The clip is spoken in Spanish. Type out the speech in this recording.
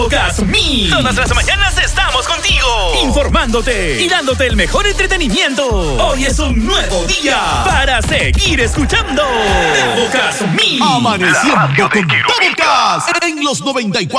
Evocas Me. Todas las mañanas estamos contigo, Informándote y dándote el mejor entretenimiento. Hoy es un nuevo día para seguir escuchando Evocas Me. Amaneciendo con Evocas en los 94.